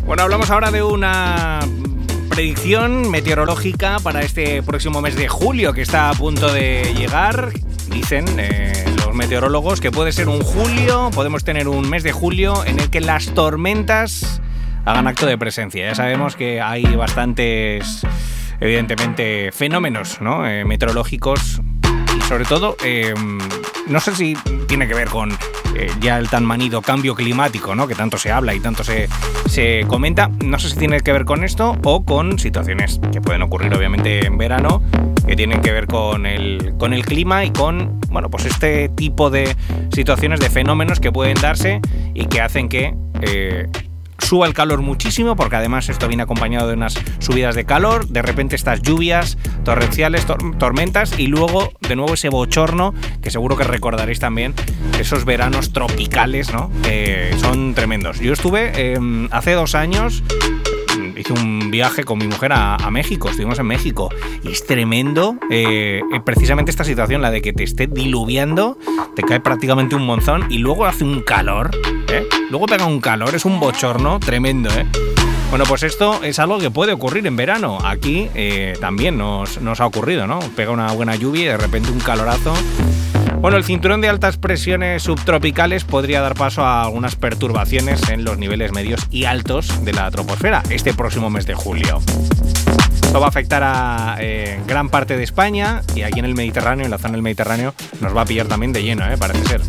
Bueno, hablamos ahora de una predicción meteorológica para este próximo mes de julio que está a punto de llegar. Dicen los meteorólogos que puede ser podemos tener un mes de julio en el que las tormentas hagan acto de presencia. Ya sabemos que hay bastantes, evidentemente, fenómenos, ¿no? Meteorológicos y sobre todo, no sé si tiene que ver con ya el tan manido cambio climático, ¿no? Que tanto se habla y tanto se comenta. No sé si tiene que ver con esto o con situaciones que pueden ocurrir obviamente en verano, que tienen que ver con el clima y con, bueno, pues este tipo de situaciones, de fenómenos que pueden darse y que hacen que suba el calor muchísimo, porque además esto viene acompañado de unas subidas de calor, de repente estas lluvias torrenciales, tormentas, y luego de nuevo ese bochorno, que seguro que recordaréis también, esos veranos tropicales, ¿no? Son tremendos. Yo estuve hace 2 años, hice un viaje con mi mujer a México, estuvimos en México, y es tremendo precisamente esta situación, la de que te esté diluviando, te cae prácticamente un monzón y luego hace un calor, luego pega un calor, es un bochorno tremendo, Bueno, pues esto es algo que puede ocurrir en verano. Aquí también nos ha ocurrido, ¿no? Pega una buena lluvia y de repente un calorazo. Bueno, el cinturón de altas presiones subtropicales podría dar paso a algunas perturbaciones en los niveles medios y altos de la troposfera este próximo mes de julio. Esto va a afectar a gran parte de España, y aquí en el Mediterráneo, en la zona del Mediterráneo, nos va a pillar también de lleno, parece ser.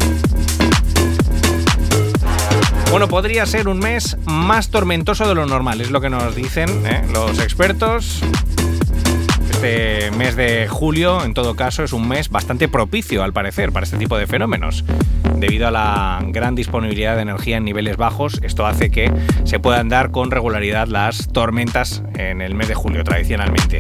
Bueno, podría ser un mes más tormentoso de lo normal, es lo que nos dicen los expertos. Este mes de julio, en todo caso, es un mes bastante propicio, al parecer, para este tipo de fenómenos. Debido a la gran disponibilidad de energía en niveles bajos, esto hace que se puedan dar con regularidad las tormentas en el mes de julio, tradicionalmente.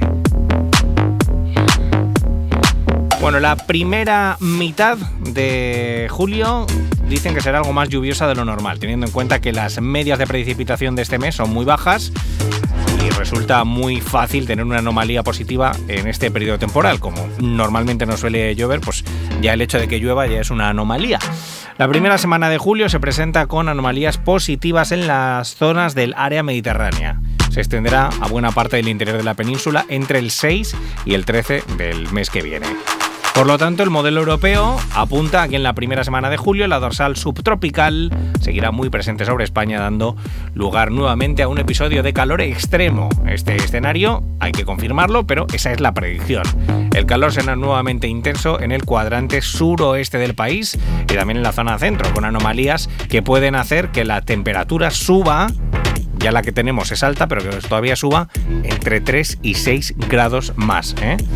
Bueno, la primera mitad de julio dicen que será algo más lluviosa de lo normal, teniendo en cuenta que las medias de precipitación de este mes son muy bajas y resulta muy fácil tener una anomalía positiva en este periodo temporal. Como normalmente no suele llover, pues ya el hecho de que llueva ya es una anomalía. La primera semana de julio se presenta con anomalías positivas en las zonas del área mediterránea. Se extenderá a buena parte del interior de la península entre el 6 y el 13 del mes que viene. Por lo tanto, el modelo europeo apunta a que en la primera semana de julio la dorsal subtropical seguirá muy presente sobre España, dando lugar nuevamente a un episodio de calor extremo. Este escenario hay que confirmarlo, pero esa es la predicción. El calor será nuevamente intenso en el cuadrante suroeste del país y también en la zona centro, con anomalías que pueden hacer que la temperatura suba. Ya la que tenemos es alta, pero que todavía suba entre 3 y 6 grados más,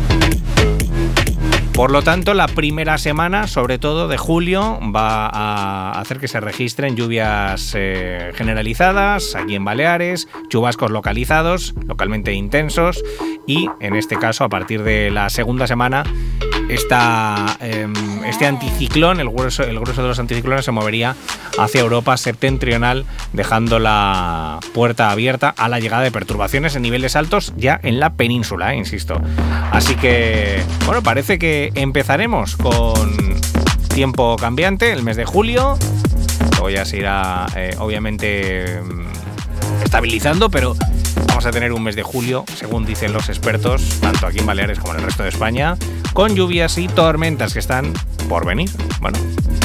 Por lo tanto, la primera semana, sobre todo de julio, va a hacer que se registren lluvias generalizadas aquí en Baleares, chubascos localizados, localmente intensos, y en este caso, a partir de la segunda semana, este anticiclón, el grueso de los anticiclones se movería hacia Europa septentrional, dejando la puerta abierta a la llegada de perturbaciones en niveles altos ya en la península, insisto. Así que, bueno, parece que empezaremos con tiempo cambiante el mes de julio. Luego ya se irá, obviamente, estabilizando, pero vamos a tener un mes de julio, según dicen los expertos, tanto aquí en Baleares como en el resto de España, con lluvias y tormentas que están por venir. Bueno,